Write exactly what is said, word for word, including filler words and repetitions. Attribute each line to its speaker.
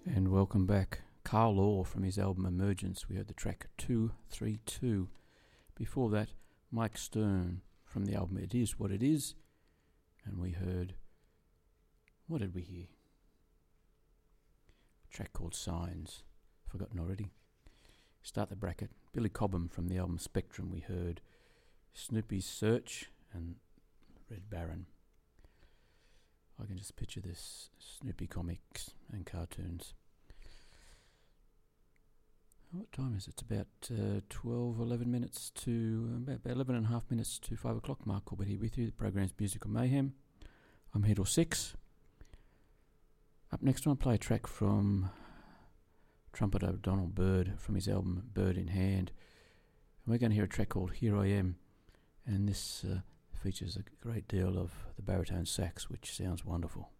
Speaker 1: And welcome back. Carl Law from his album Emergence. We heard the track two three two. Before that, Mike Stern from the album It Is What It Is. And we heard, what did we hear? A track called Signs. Forgotten already. Start the bracket. Billy Cobham from the album Spectrum. We heard Snoopy's Search and Red Baron. I can just picture this Snoopy comics and cartoons. What time is it? It's about uh, twelve, eleven minutes to, uh, about eleven and a half minutes to five o'clock. Mark Corbett here with you. The program's Musical Mayhem. I'm here till six. Up next, I want to play a track from trumpeter Donald Byrd from his album Bird in Hand. And we're going to hear a track called Here I Am. And this uh, features a great deal of the baritone sax, which sounds wonderful.